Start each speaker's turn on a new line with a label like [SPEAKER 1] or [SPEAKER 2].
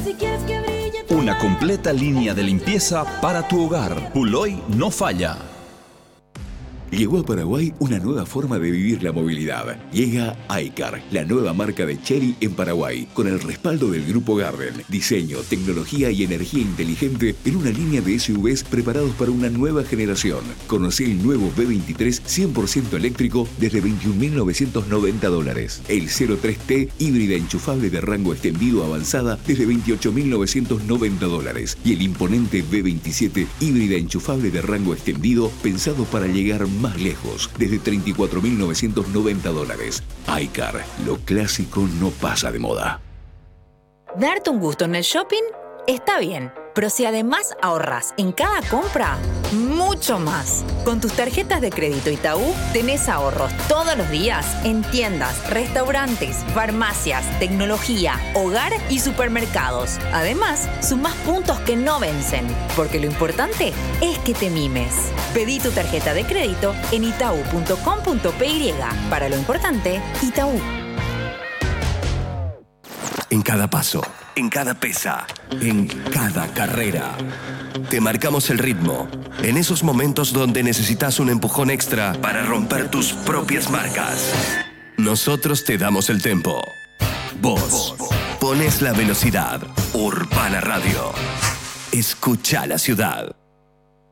[SPEAKER 1] Una completa línea de limpieza para tu hogar. Puloy no falla.
[SPEAKER 2] Llegó a Paraguay una nueva forma de vivir la movilidad. Llega iCar, la nueva marca de Chery en Paraguay, con el respaldo del Grupo Garden. Diseño, tecnología y energía inteligente en una línea de SUVs preparados para una nueva generación. Conocé el nuevo B23 100% eléctrico desde $21.990. El 03T híbrida enchufable de rango extendido avanzada desde $28.990. Y el imponente B27 híbrida enchufable de rango extendido pensado para llegar más lejos, desde $34.990. iCar, lo clásico no pasa de moda.
[SPEAKER 3] Darte un gusto en el shopping está bien, pero si además ahorras en cada compra, mucho más. Con tus tarjetas de crédito Itaú tenés ahorros todos los días en tiendas, restaurantes, farmacias, tecnología, hogar y supermercados. Además, sumás puntos que no vencen, porque lo importante es que te mimes. Pedí tu tarjeta de crédito en itau.com.py. Para lo importante, Itaú.
[SPEAKER 4] En cada paso, en cada pesa, en cada carrera. Te marcamos el ritmo. En esos momentos donde necesitas un empujón extra para romper tus propias marcas. Nosotros te damos el tempo. Vos pones la velocidad. Urbana Radio. Escucha la ciudad.